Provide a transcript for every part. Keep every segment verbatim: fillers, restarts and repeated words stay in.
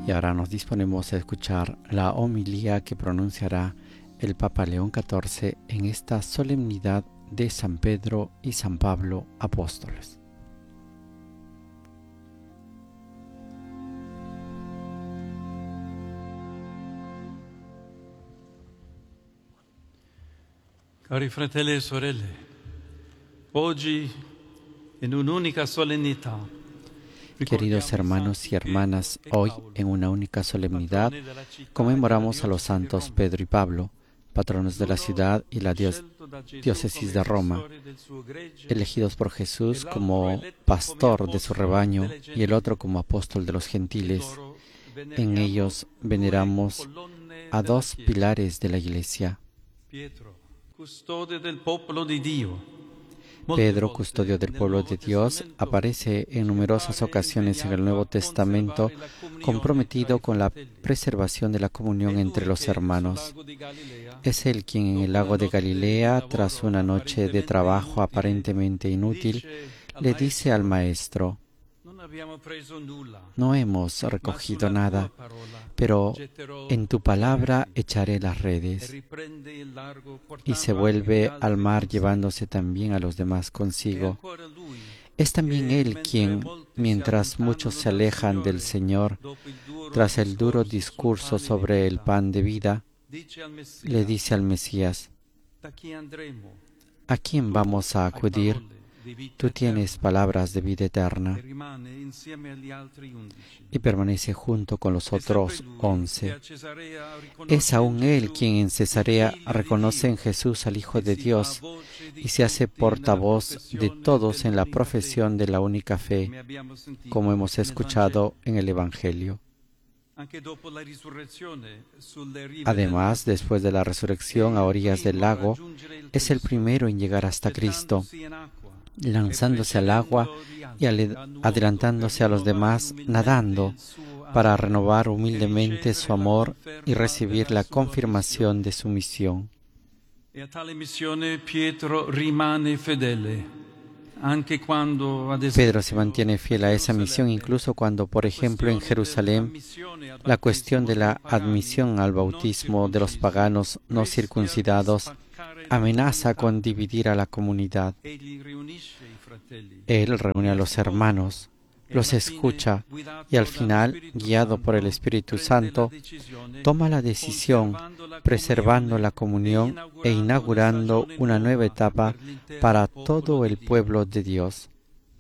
Y ahora nos disponemos a escuchar la homilía que pronunciará el Papa León catorce en esta solemnidad de San Pedro y San Pablo apóstoles. Cari fratelli e sorelle, oggi in un'unica solennità. Queridos hermanos y hermanas, hoy en una única solemnidad conmemoramos a los santos Pedro y Pablo, patronos de la ciudad y la dios- diócesis de Roma, elegidos por Jesús como pastor de su rebaño y el otro como apóstol de los gentiles. En ellos veneramos a dos pilares de la Iglesia. Custode del popolo di Dio. Pedro, custodio del pueblo de Dios, aparece en numerosas ocasiones en el Nuevo Testamento comprometido con la preservación de la comunión entre los hermanos. Es él quien en el lago de Galilea, tras una noche de trabajo aparentemente inútil, le dice al Maestro: no hemos recogido nada, pero en tu palabra echaré las redes. Y se vuelve al mar llevándose también a los demás consigo. Es también él quien, mientras muchos se alejan del Señor, tras el duro discurso sobre el pan de vida, le dice al Mesías: ¿a quién vamos a acudir? Tú tienes palabras de vida eterna. Y permanece junto con los otros once. Es aún él quien en Cesarea reconoce en Jesús al Hijo de Dios y se hace portavoz de todos en la profesión de la única fe, como hemos escuchado en el Evangelio. Además, después de la resurrección a orillas del lago, es el primero en llegar hasta Cristo, lanzándose al agua y adelantándose a los demás, nadando, para renovar humildemente su amor y recibir la confirmación de su misión. Pedro se mantiene fiel a esa misión incluso cuando, por ejemplo, en Jerusalén, la cuestión de la admisión al bautismo de los paganos no circuncidados amenaza con dividir a la comunidad. Él reúne a los hermanos, los escucha y al final, guiado por el Espíritu Santo, toma la decisión, preservando la comunión e inaugurando una nueva etapa para todo el pueblo de Dios.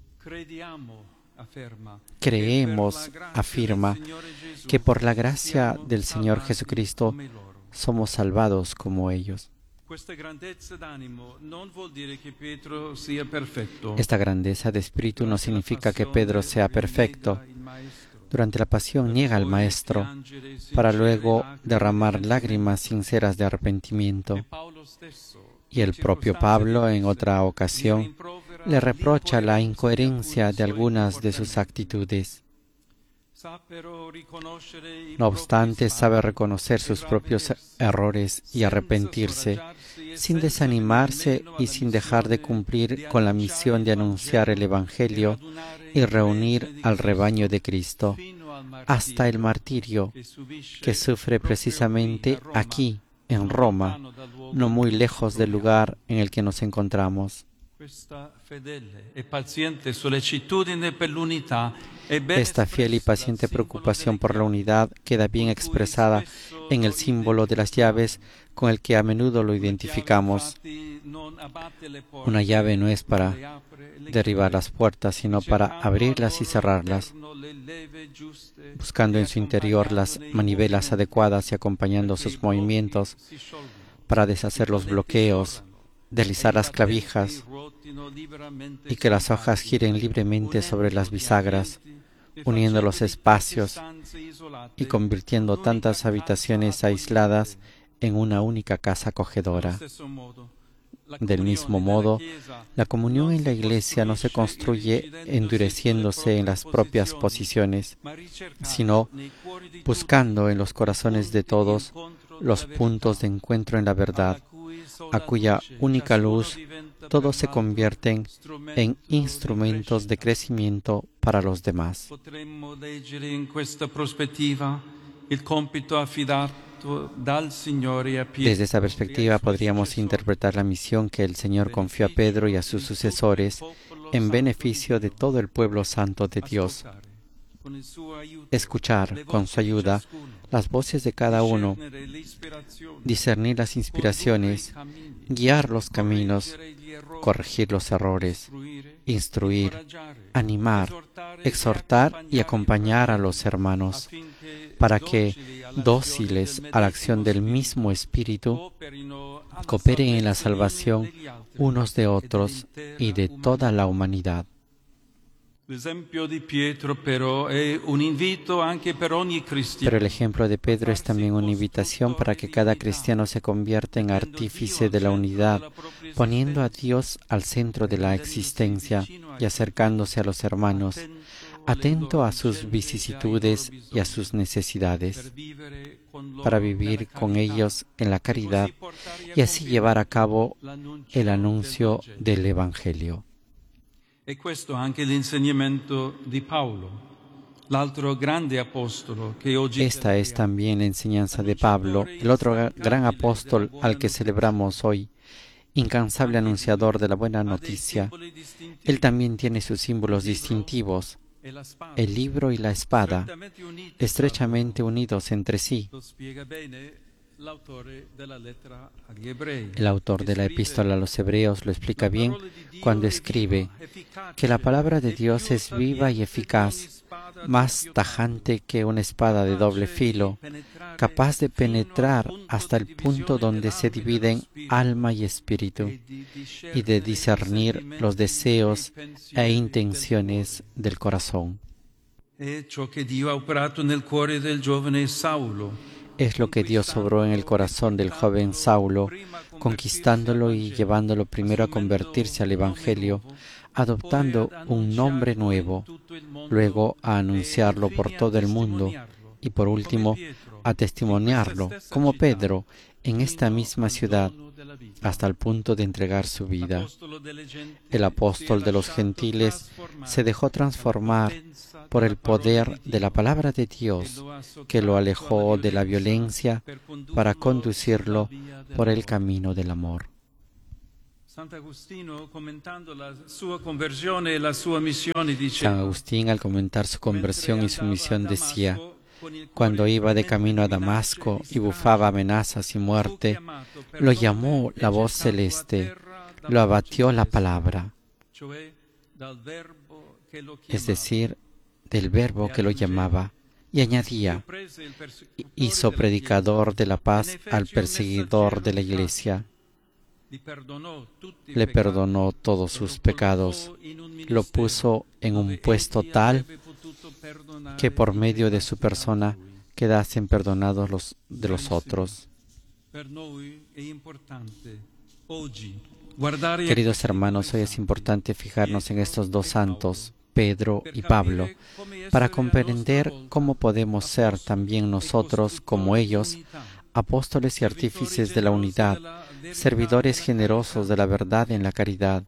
Creemos, afirma, que por la gracia del Señor Jesucristo somos salvados como ellos. Esta grandeza de espíritu no significa que Pedro sea perfecto. Durante la pasión niega al Maestro, para luego derramar lágrimas sinceras de arrepentimiento. Y el propio Pablo, en otra ocasión, le reprocha la incoherencia de algunas de sus actitudes. No obstante, sabe reconocer sus propios errores y arrepentirse, sin desanimarse y sin dejar de cumplir con la misión de anunciar el Evangelio y reunir al rebaño de Cristo, hasta el martirio, que sufre precisamente aquí, en Roma, no muy lejos del lugar en el que nos encontramos. Esta fiel y paciente preocupación por la unidad queda bien expresada en el símbolo de las llaves con el que a menudo lo identificamos. Una llave no es para derribar las puertas, sino para abrirlas y cerrarlas, buscando en su interior las manivelas adecuadas y acompañando sus movimientos para deshacer los bloqueos, deslizar las clavijas y que las hojas giren libremente sobre las bisagras, uniendo los espacios y convirtiendo tantas habitaciones aisladas en una única casa acogedora. Del mismo modo, la comunión en la Iglesia no se construye endureciéndose en las propias posiciones, sino buscando en los corazones de todos los puntos de encuentro en la verdad, a cuya única luz todos se convierten en instrumentos de crecimiento para los demás. Potremmo leggere in questa prospettiva il compito affidato dal Signore a Pietro. Desde esta perspectiva podríamos interpretar la misión que el Señor confió a Pedro y a sus sucesores en beneficio de todo el pueblo santo de Dios. Escuchar, con su ayuda, las voces de cada uno, discernir las inspiraciones, guiar los caminos, corregir los errores, instruir, animar, exhortar y acompañar a los hermanos, para que, dóciles a la acción del mismo Espíritu, cooperen en la salvación unos de otros y de toda la humanidad. L'esempio di Pietro però è un invito anche per ogni cristiano. Pero el ejemplo de Pedro es también una invitación para que cada cristiano se convierta en artífice de la unidad, poniendo a Dios al centro de la existencia y acercándose a los hermanos, atento a sus vicisitudes y a sus necesidades, para vivir con ellos en la caridad y así llevar a cabo el anuncio del Evangelio. E questo anche l'insegnamento di Paolo, l'altro grande apostolo che oggi Esta es también la enseñanza de Pablo, el otro gran apóstol al que celebramos hoy, incansable anunciador de la buena noticia. Él también tiene sus símbolos distintivos, el libro y la espada, estrechamente unidos entre sí. El autor de la epístola a los Hebreos lo explica bien cuando escribe que la palabra de Dios es viva y eficaz, más tajante que una espada de doble filo, capaz de penetrar hasta el punto donde se dividen alma y espíritu, y de discernir los deseos e intenciones del corazón. Es lo que Dios obró en el corazón del joven Saulo, conquistándolo y llevándolo primero a convertirse al Evangelio, adoptando un nombre nuevo, luego a anunciarlo por todo el mundo y por último a testimoniarlo, como Pedro, en esta misma ciudad, hasta el punto de entregar su vida. El apóstol de los gentiles se dejó transformar por el poder de la palabra de Dios, que lo alejó de la violencia para conducirlo por el camino del amor. San Agustín, al comentar su conversión y su misión, decía: cuando iba de camino a Damasco y bufaba amenazas y muerte, lo llamó la voz celeste, lo abatió la palabra, es decir, del verbo que lo llamaba, y añadía: hizo predicador de la paz al perseguidor de la iglesia. Le perdonó todos sus pecados, lo puso en un puesto tal que por medio de su persona quedasen perdonados los de los otros. Queridos hermanos, hoy es importante fijarnos en estos dos santos, Pedro y Pablo, para comprender cómo podemos ser también nosotros, como ellos, apóstoles y artífices de la unidad, servidores generosos de la verdad en la caridad.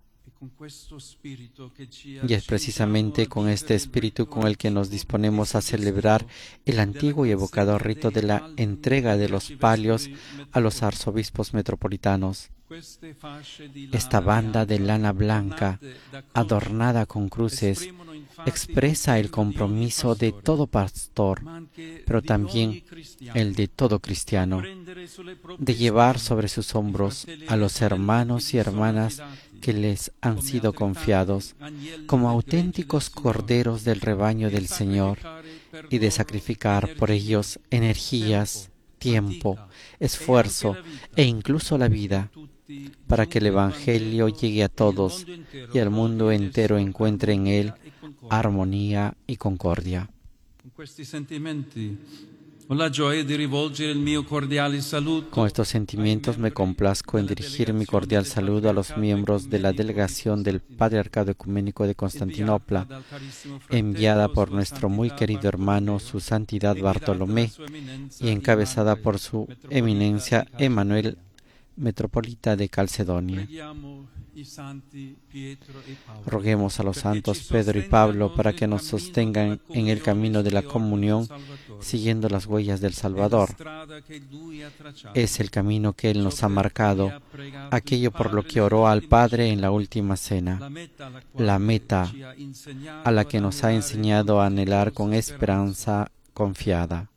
Y es precisamente con este espíritu con el que nos disponemos a celebrar el antiguo y evocador rito de la entrega de los palios a los arzobispos metropolitanos. Esta banda de lana blanca, adornada con cruces, expresa el compromiso de todo pastor, pero también el de todo cristiano, de llevar sobre sus hombros a los hermanos y hermanas que les han sido confiados, como auténticos corderos del rebaño del Señor, y de sacrificar por ellos energías, tiempo, esfuerzo e incluso la vida, para que el Evangelio llegue a todos y el mundo entero encuentre en él armonía y concordia. Con estos sentimientos me complazco en dirigir mi cordial saludo a los miembros de la delegación del Patriarcado Ecuménico de Constantinopla, enviada por nuestro muy querido hermano, su Santidad Bartolomé, y encabezada por su Eminencia Emmanuel metropolita de Calcedonia. Roguemos a los santos Pedro y Pablo para que nos sostengan en el camino de la comunión, siguiendo las huellas del Salvador. Es el camino que Él nos ha marcado, aquello por lo que oró al Padre en la última cena, la meta a la que nos ha enseñado a anhelar con esperanza confiada.